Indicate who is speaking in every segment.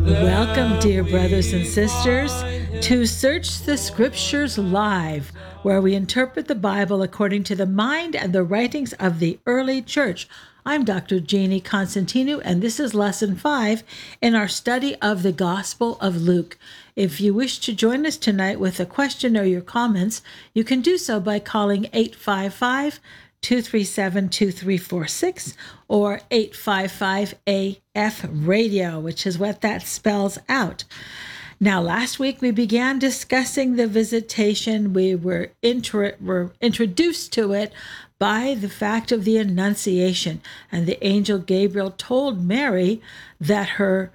Speaker 1: Welcome, dear brothers and sisters, to Search the Scriptures Live, where we interpret the Bible according to the mind and the writings of the early church. I'm Dr. Jeannie Constantinou, and this is Lesson 5 in our study of the Gospel of Luke. If you wish to join us tonight with a question or your comments, you can do so by calling 855 237 2346 or 855 AF radio, which is what that spells out. Now, last week we began discussing the visitation. We were introduced to it by the fact of the Annunciation, and the angel Gabriel told Mary that her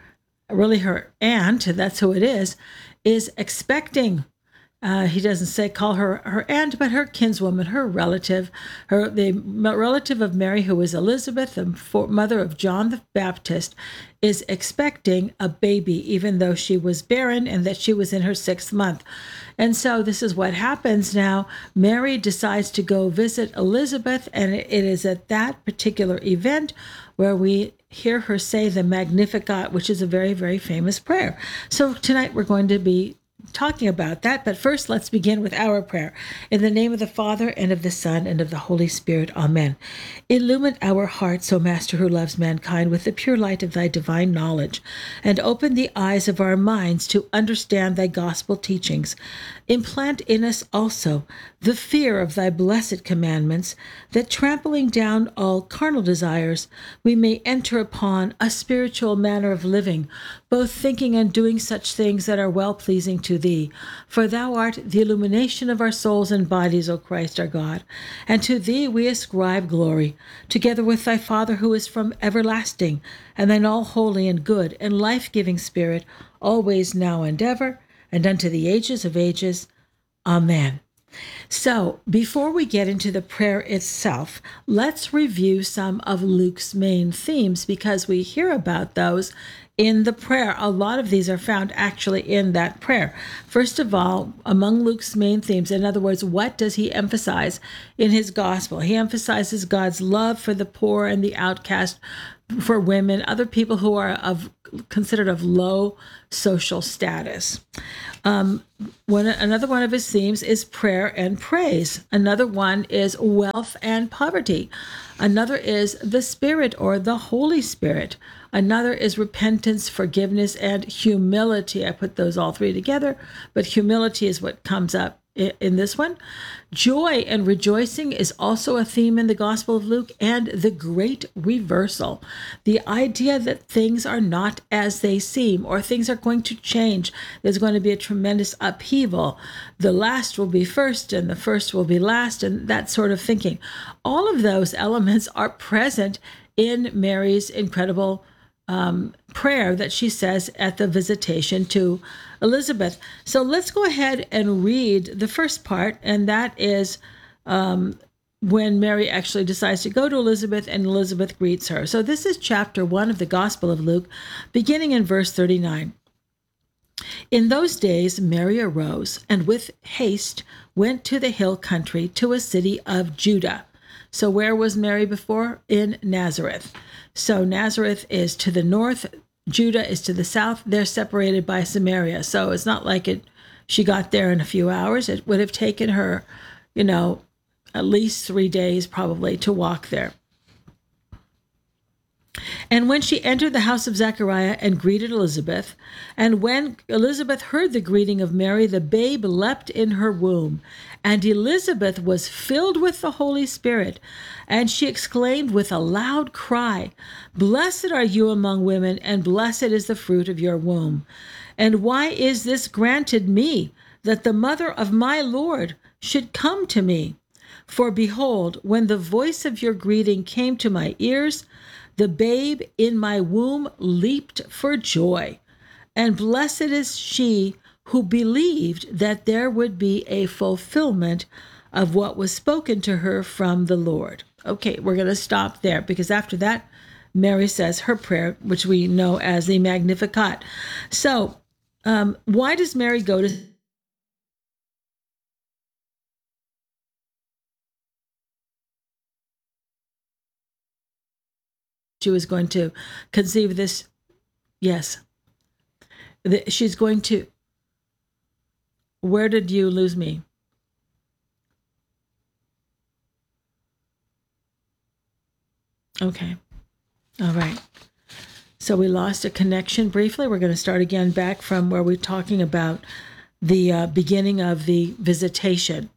Speaker 1: aunt, that's who it is expecting. He doesn't say call her aunt, but her kinswoman, her relative, the relative of Mary, who is Elizabeth, the mother of John the Baptist, is expecting a baby, even though she was barren and that she was in her 6th month. And so this is what happens now. Mary decides to go visit Elizabeth, and it is at that particular event where we hear her say the Magnificat, which is a very, very famous prayer. So tonight we're going to be talking about that, but first let's begin with our prayer. In the name of the Father, and of the Son, and of the Holy Spirit. Amen. Illumine our hearts, O Master who loves mankind, with the pure light of thy divine knowledge, and open the eyes of our minds to understand thy gospel teachings. Implant in us also the fear of thy blessed commandments, that trampling down all carnal desires, we may enter upon a spiritual manner of living, both thinking and doing such things that are well-pleasing to thee. For thou art the illumination of our souls and bodies, O Christ our God. And to thee we ascribe glory, together with thy Father who is from everlasting, and thine all-holy and good and life-giving Spirit, always, now, and ever, and unto the ages of ages. Amen. So, before we get into the prayer itself, let's review some of Luke's main themes, because we hear about those in the prayer. A lot of these are found actually in that prayer. First of all, among Luke's main themes, in other words, what does he emphasize in his gospel? He emphasizes God's love for the poor and the outcast, for women, other people who are considered of low social status. Another one of his themes is prayer and praise. Another one is wealth and poverty. Another is the Spirit, or the Holy Spirit. Another is repentance, forgiveness, and humility. I put those all three together, but humility is what comes up in this one. Joy and rejoicing is also a theme in the Gospel of Luke, and the great reversal. The idea that things are not as they seem, or things are going to change. There's going to be a tremendous upheaval. The last will be first, and the first will be last, and that sort of thinking. All of those elements are present in Mary's incredible prayer that she says at the visitation to Elizabeth. So let's go ahead and read the first part, and that is when Mary actually decides to go to Elizabeth, and Elizabeth greets her. So this is chapter 1 of the Gospel of Luke, beginning in verse 39. In those days Mary arose, and with haste went to the hill country, to a city of Judah. So where was Mary before? In Nazareth. So Nazareth is to the north, Judah is to the south. They're separated by Samaria. So it's not like she got there in a few hours. It would have taken her, at least 3 days probably to walk there. And when she entered the house of Zechariah and greeted Elizabeth, and when Elizabeth heard the greeting of Mary, the babe leapt in her womb, and Elizabeth was filled with the Holy Spirit, and she exclaimed with a loud cry, "Blessed are you among women, and blessed is the fruit of your womb. And why is this granted me, that the mother of my Lord should come to me? For behold, when the voice of your greeting came to my ears, the babe in my womb leaped for joy. And blessed is she who believed that there would be a fulfillment of what was spoken to her from the Lord." Okay, we're going to stop there, because after that, Mary says her prayer, which we know as the Magnificat. So, why does Mary go to she was going to conceive this? Yes. She's going to, where did you lose me? Okay. All right. So we lost a connection briefly. We're going to start again back from where we're talking about the beginning of the visitation.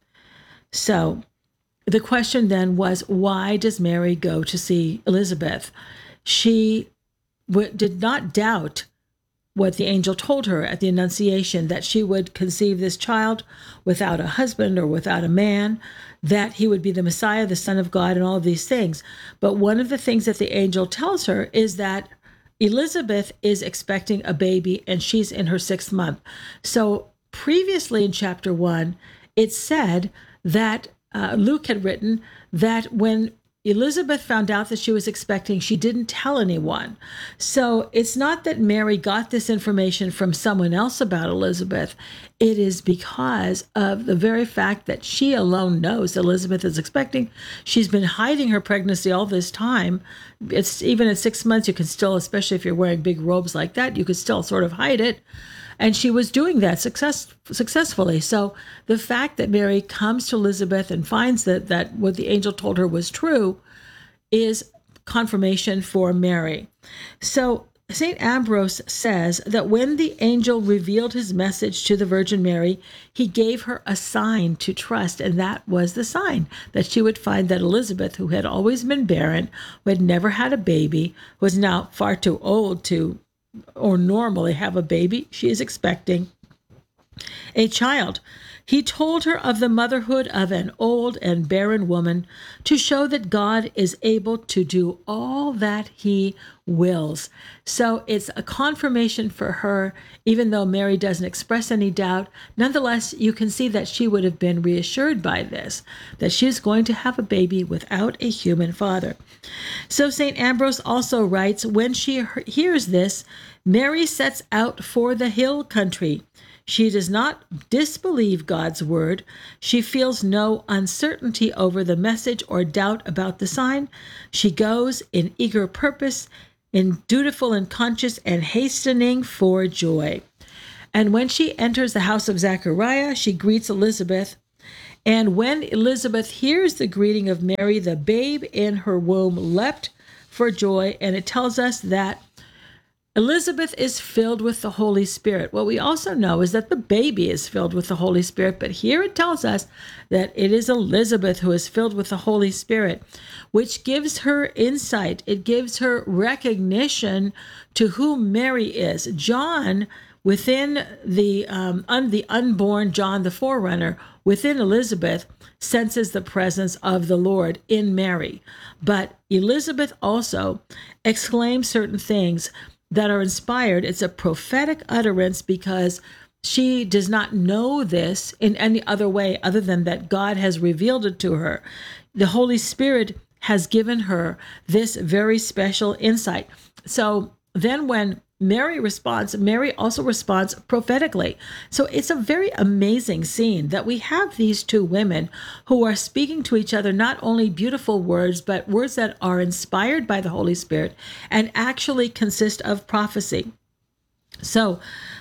Speaker 1: So the question then was, why does Mary go to see Elizabeth? She did not doubt what the angel told her at the Annunciation, that she would conceive this child without a husband or without a man, that he would be the Messiah, the Son of God, and all of these things. But one of the things that the angel tells her is that Elizabeth is expecting a baby and she's in her 6th month. So previously in chapter 1, it said that Luke had written that when Elizabeth found out that she was expecting, she didn't tell anyone. So it's not that Mary got this information from someone else about Elizabeth. It is because of the very fact that she alone knows Elizabeth is expecting. She's been hiding her pregnancy all this time. It's even at 6 months, you can still, especially if you're wearing big robes like that, you could still sort of hide it. And she was doing that successfully. So the fact that Mary comes to Elizabeth and finds that what the angel told her was true is confirmation for Mary. So St. Ambrose says that when the angel revealed his message to the Virgin Mary, he gave her a sign to trust, and that was the sign that she would find that Elizabeth, who had always been barren, who had never had a baby, was now far too old to or normally have a baby. She is expecting a child. He told her of the motherhood of an old and barren woman to show that God is able to do all that he wills. So it's a confirmation for her, even though Mary doesn't express any doubt. Nonetheless, you can see that she would have been reassured by this, that she's going to have a baby without a human father. So St. Ambrose also writes, when she hears this, Mary sets out for the hill country. She does not disbelieve God's word. She feels no uncertainty over the message or doubt about the sign. She goes in eager purpose, in dutiful and conscious and hastening for joy. And when she enters the house of Zechariah, she greets Elizabeth. And when Elizabeth hears the greeting of Mary, the babe in her womb leapt for joy. And it tells us that Elizabeth is filled with the Holy Spirit. What we also know is that the baby is filled with the Holy Spirit, but here it tells us that it is Elizabeth who is filled with the Holy Spirit, which gives her insight. It gives her recognition to who Mary is. John, within the unborn John, the forerunner, within Elizabeth, senses the presence of the Lord in Mary. But Elizabeth also exclaims certain things that are inspired. It's a prophetic utterance because she does not know this in any other way other than that God has revealed it to her. The Holy Spirit has given her this very special insight. So then when Mary responds, Mary also responds prophetically. So it's a very amazing scene that we have these two women who are speaking to each other, not only beautiful words, but words that are inspired by the Holy Spirit and actually consist of prophecy. So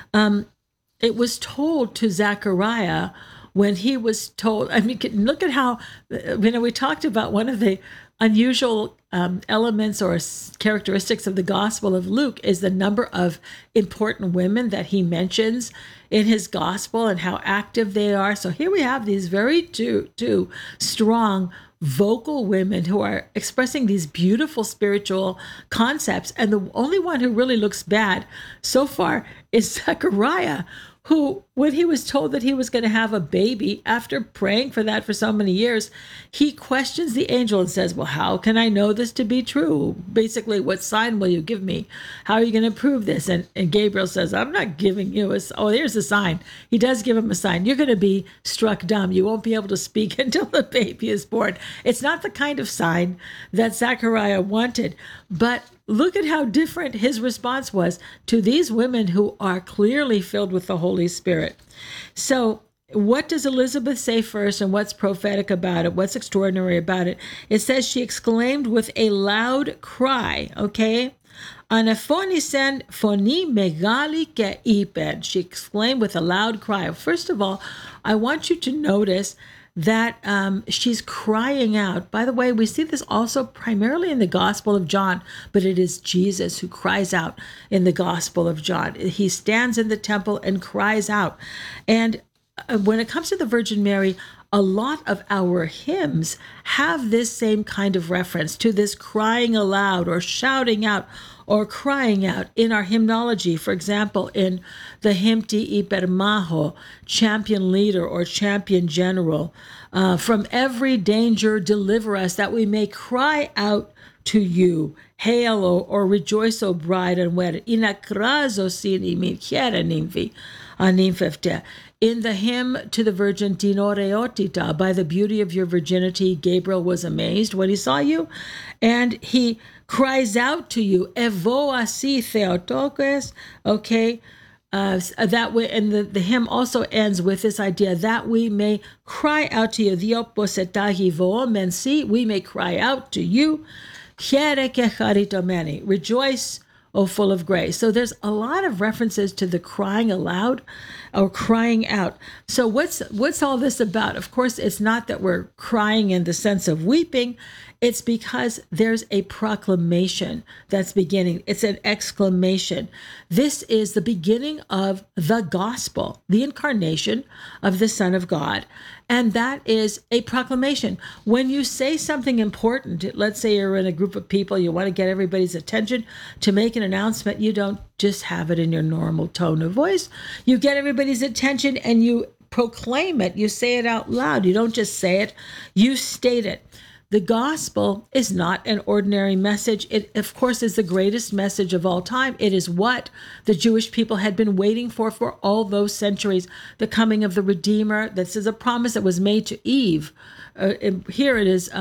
Speaker 1: it was told to Zechariah when he was told, I mean, look at how, we talked about one of the unusual elements or characteristics of the Gospel of Luke is the number of important women that he mentions in his Gospel and how active they are. So here we have these very two strong vocal women who are expressing these beautiful spiritual concepts. And the only one who really looks bad so far is Zechariah, who, when he was told that he was going to have a baby, after praying for that for so many years, he questions the angel and says, well, how can I know this to be true? Basically, what sign will you give me? How are you going to prove this? And Gabriel says, I'm not giving you here's a sign. He does give him a sign. You're going to be struck dumb. You won't be able to speak until the baby is born. It's not the kind of sign that Zechariah wanted, but look at how different his response was to these women who are clearly filled with the Holy Spirit. So what does Elizabeth say first, and what's prophetic about it? What's extraordinary about it? It says she exclaimed with a loud cry, okay? Anaphonisen phoni megali ke ipen, she exclaimed with a loud cry. First of all, I want you to notice that she's crying out. By the way, we see this also primarily in the Gospel of John, but it is Jesus who cries out in the Gospel of John. He stands in the temple and cries out. And when it comes to the Virgin Mary, a lot of our hymns have this same kind of reference to this crying aloud or shouting out or crying out in our hymnology. For example, in the hymn Ti Ipermaho, champion leader or champion general, from every danger deliver us, that we may cry out to you. Hail, or rejoice, O bride and wedded. Inakrazo sini minchiera nimfi. In the hymn to the Virgin Dinoreotita, by the beauty of your virginity, Gabriel was amazed when he saw you, and he cries out to you, Evo asi Theotokes, okay? That way, and the hymn also ends with this idea that we may cry out to you, Dioposetahi vo mensi, we may cry out to you, rejoice, O full of grace. So there's a lot of references to the crying aloud or crying out. So what's all this about? Of course, it's not that we're crying in the sense of weeping. It's because there's a proclamation that's beginning. It's an exclamation. This is the beginning of the gospel, the incarnation of the Son of God. And that is a proclamation. When you say something important, let's say you're in a group of people, you want to get everybody's attention to make an announcement, you don't just have it in your normal tone of voice. You get everybody's attention and you proclaim it. You say it out loud. You don't just say it, you state it. The gospel is not an ordinary message. It, of course, is the greatest message of all time. It is what the Jewish people had been waiting for all those centuries, the coming of the Redeemer. This is a promise that was made to Eve. Here it is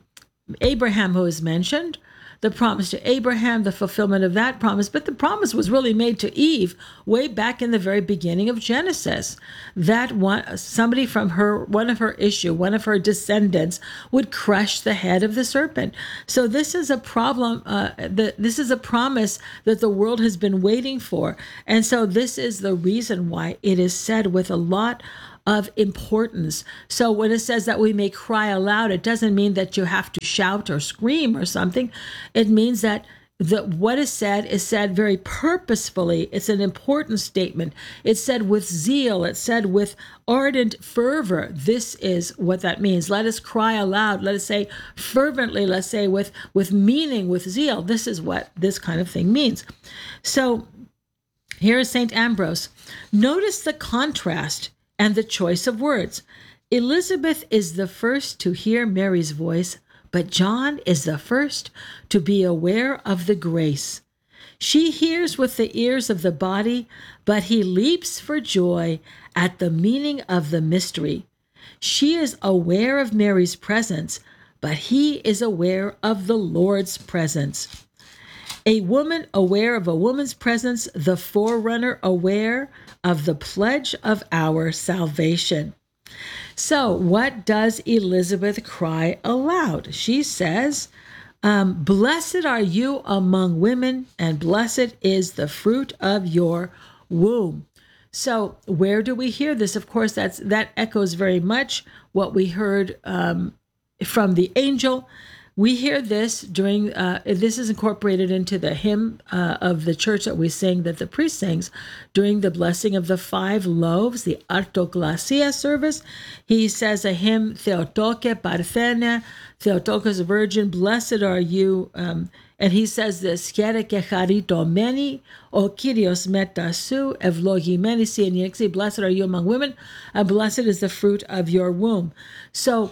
Speaker 1: Abraham who is mentioned, the promise to Abraham, the fulfillment of that promise. But the promise was really made to Eve way back in the very beginning of Genesis, that somebody from one of her descendants would crush the head of the serpent. So this is a problem. This is a promise that the world has been waiting for. And so this is the reason why it is said with a lot of importance. So when it says that we may cry aloud, it doesn't mean that you have to shout or scream or something. It means that what is said very purposefully. It's an important statement. It's said with zeal. It's said with ardent fervor. This is what that means. Let us cry aloud. Let us say fervently. Let's say with meaning, with zeal. This is what this kind of thing means. So here is St. Ambrose. Notice the contrast and the choice of words. Elizabeth is the first to hear Mary's voice, but John is the first to be aware of the grace. She hears with the ears of the body, but he leaps for joy at the meaning of the mystery. She is aware of Mary's presence, but he is aware of the Lord's presence. A woman aware of a woman's presence, the forerunner aware of the pledge of our salvation. So what does Elizabeth cry aloud? She says, blessed are you among women, and blessed is the fruit of your womb. So where do we hear this? Of course, that echoes very much what we heard from the angel. We hear this during, this is incorporated into the hymn of the church that we sing, that the priest sings during the blessing of the 5 loaves, the Artoglasia service. He says a hymn, Theotoke Parthene, Theotokos Virgin, blessed are you. And he says this, Chiere ke charito meni, o Kyrios metasu, evlogi meni sienixi, blessed are you among women, and blessed is the fruit of your womb. So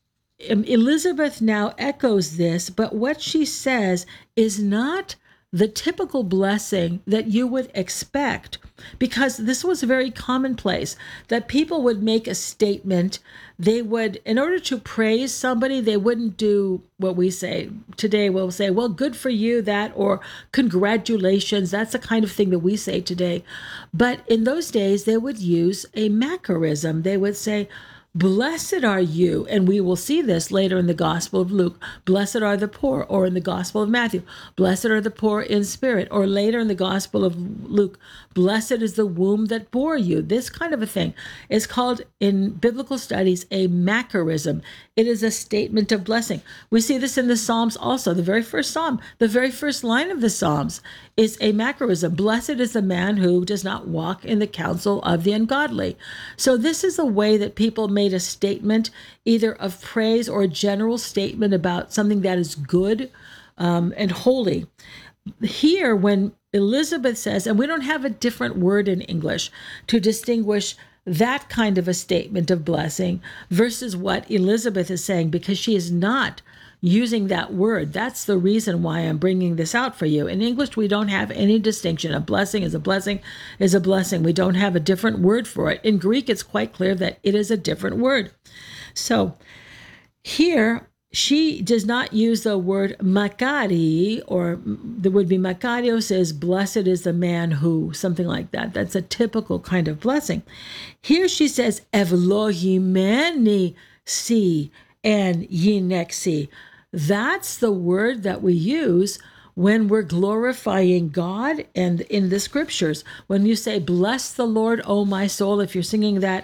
Speaker 1: Elizabeth now echoes this, but what she says is not the typical blessing that you would expect, because this was very commonplace, that people would make a statement. They would, in order to praise somebody, they wouldn't do what we say today. We'll say, well, good for you, that, or congratulations. That's the kind of thing that we say today. But in those days, they would use a macarism. They would say, Blessed are you, and we will see this later in the Gospel of Luke. Blessed are the poor, or in the Gospel of Matthew. Blessed are the poor in spirit, or later in the Gospel of Luke. Blessed is the womb that bore you. This kind of a thing is called in biblical studies a macarism. It is a statement of blessing. We see this in the Psalms also. The very first Psalm, the very first line of the Psalms is a macarism. Blessed is the man who does not walk in the counsel of the ungodly. So this is a way that people made a statement, either of praise or a general statement about something that is good and holy. Here, when Elizabeth says, and we don't have a different word in English to distinguish that kind of a statement of blessing versus what Elizabeth is saying, because she is not using that word. That's the reason why I'm bringing this out for you. In English, we don't have any distinction. A blessing is a blessing is a blessing. We don't have a different word for it. In Greek, it's quite clear that it is a different word. So here, she does not use the word makari, or the would be makarios is blessed is the man who, something like that. That's a typical kind of blessing. Here she says, evlohimeni si and yinexi. That's the word that we use when we're glorifying God and in the scriptures. When you say, bless the Lord, O my soul, if you're singing that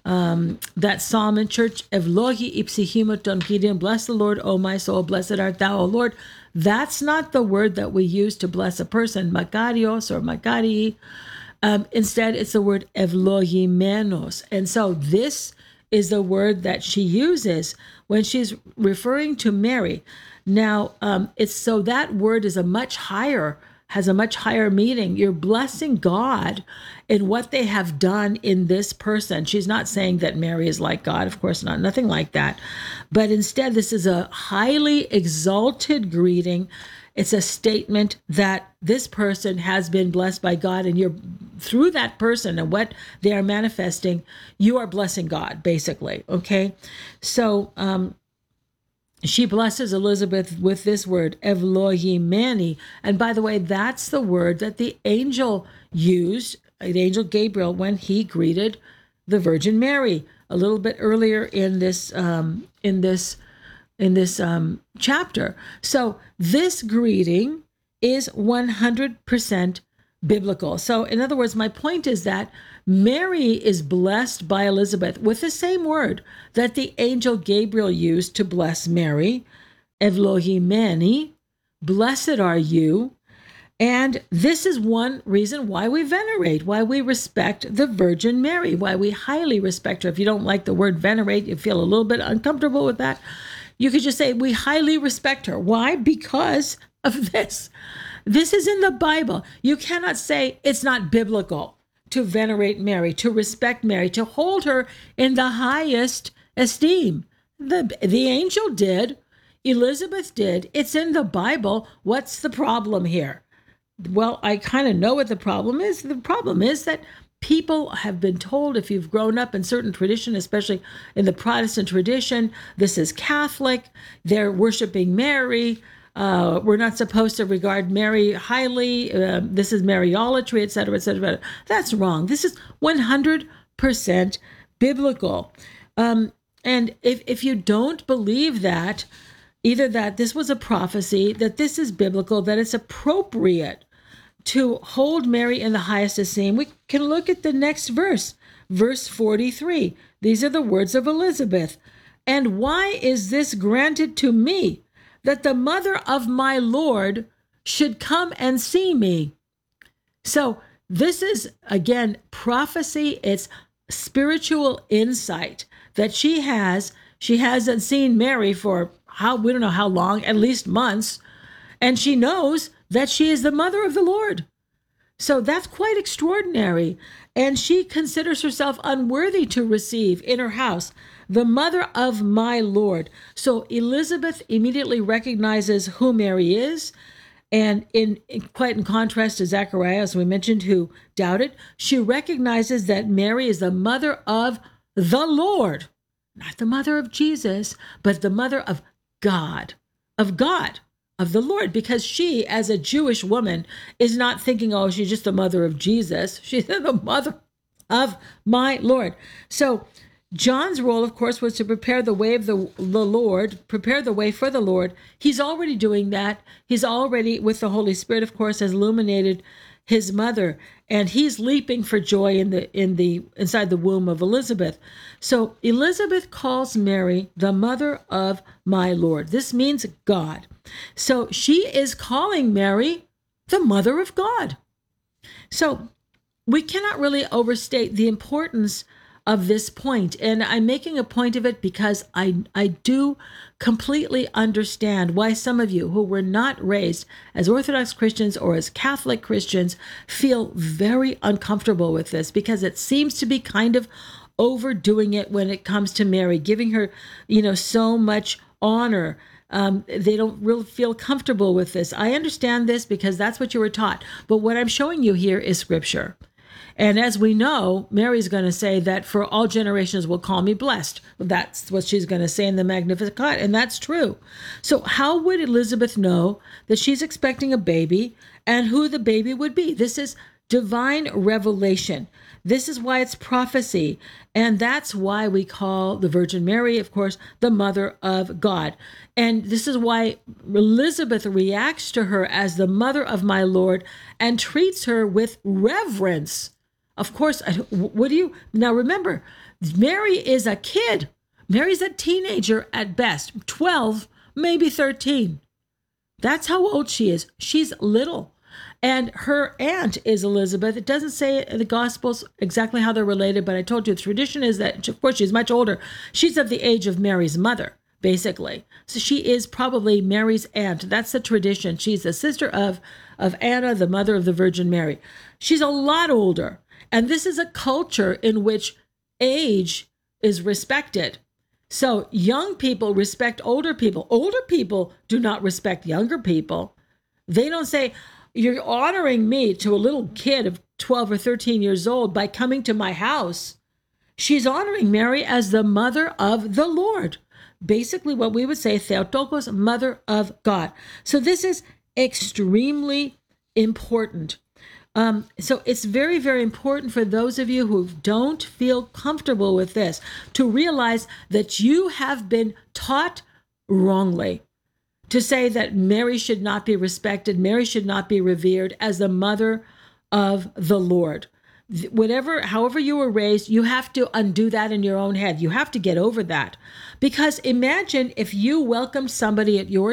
Speaker 1: psalm in church, Evlohi ipsihimuton gideon, bless the Lord, O my soul, blessed art thou, O Lord. That's not the word that we use to bless a person, makarios or makari. Instead, it's the word evlohimenos. And so this is the word that she uses when she's referring to Mary. Now, it's so that word is has a much higher meaning. You're blessing God in what they have done in this person. She's not saying that Mary is like God, of course not, nothing like that. But instead, this is a highly exalted greeting. It's a statement that this person has been blessed by God, and you're through that person and what they are manifesting, you are blessing God, basically. Okay, so she blesses Elizabeth with this word, Evlohimeni. And by the way, that's the word that the angel used, the angel Gabriel, when he greeted the Virgin Mary a little bit earlier in this chapter. So this greeting is 100% biblical. So in other words, my point is that Mary is blessed by Elizabeth with the same word that the angel Gabriel used to bless Mary, Evlohimeni, blessed are you. And this is one reason why we venerate, why we respect the Virgin Mary, why we highly respect her. If you don't like the word venerate, you feel a little bit uncomfortable with that, you could just say we highly respect her. Why? Because of this. This is in the Bible. You cannot say it's not biblical to venerate Mary, to respect Mary, to hold her in the highest esteem. The angel did. Elizabeth did. It's in the Bible. What's the problem here? Well, I kind of know what the problem is. The problem is that people have been told, if you've grown up in certain tradition, especially in the Protestant tradition, this is Catholic, they're worshiping Mary, we're not supposed to regard Mary highly, this is Mariolatry, et cetera, et cetera. That's wrong. This is 100% biblical. And if you don't believe that, either that this was a prophecy, that this is biblical, that it's appropriate to hold Mary in the highest esteem, we can look at the next verse, verse 43. These are the words of Elizabeth. And why is this granted to me, that the mother of my Lord should come and see me? So this is, again, prophecy. It's spiritual insight that she has. She hasn't seen Mary for we don't know how long, at least months. And she knows that she is the mother of the Lord. So that's quite extraordinary. And she considers herself unworthy to receive in her house the mother of my Lord. So Elizabeth immediately recognizes who Mary is. And quite in contrast to Zechariah, as we mentioned, who doubted, she recognizes that Mary is the mother of the Lord, not the mother of Jesus, but the mother of God, of the Lord, because she, as a Jewish woman, is not thinking, oh, she's just the mother of Jesus. She's the mother of my Lord. So John's role, of course, was to prepare the way of the Lord, prepare the way for the Lord. He's already doing that. He's already, with the Holy Spirit, of course, has illuminated his mother, and he's leaping for joy inside the womb of Elizabeth. So Elizabeth calls Mary the mother of my Lord. This means God. So she is calling Mary the mother of God. So we cannot really overstate the importance of this point. And I'm making a point of it because I do completely understand why some of you who were not raised as Orthodox Christians or as Catholic Christians feel very uncomfortable with this, because it seems to be kind of overdoing it when it comes to Mary, giving her, so much honor. They don't really feel comfortable with this. I understand this because that's what you were taught. But what I'm showing you here is scripture. And as we know, Mary's going to say that for all generations will call me blessed. That's what she's going to say in the Magnificat, and that's true. So how would Elizabeth know that she's expecting a baby and who the baby would be? This is divine revelation. This is why it's prophecy. And that's why we call the Virgin Mary, of course, the mother of God. And this is why Elizabeth reacts to her as the mother of my Lord and treats her with reverence. Of course, now remember, Mary is a kid. Mary's a teenager at best, 12, maybe 13. That's how old she is. She's little. And her aunt is Elizabeth. It doesn't say in the Gospels exactly how they're related, but I told you the tradition is that, of course, she's much older. She's of the age of Mary's mother, basically. So she is probably Mary's aunt. That's the tradition. She's the sister of Anna, the mother of the Virgin Mary. She's a lot older. And this is a culture in which age is respected. So young people respect older people. Older people do not respect younger people. They don't say, you're honoring me to a little kid of 12 or 13 years old by coming to my house. She's honoring Mary as the mother of the Lord. Basically what we would say, Theotokos, mother of God. So this is extremely important. So it's very, very important for those of you who don't feel comfortable with this to realize that you have been taught wrongly, to say that Mary should not be respected, Mary should not be revered as the mother of the Lord. However you were raised, you have to undo that in your own head. You have to get over that. Because imagine if you welcomed somebody at your